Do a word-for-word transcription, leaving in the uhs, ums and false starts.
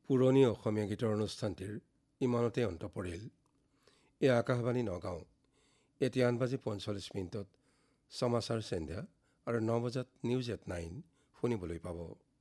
পুৰণি অসমীয়া গীতৰ অনুষ্ঠানটিৰ ইমানতে অন্ত পৰিল। এই আকাশবাণী নগাঁও। এতিয়া আঠ বাজি পঞ্চল্লিছ মিনিটত সমাচাৰ সন্ধ্যা আৰু ন বজাত নিউজ এট নাইন শুনিবলৈ পাব।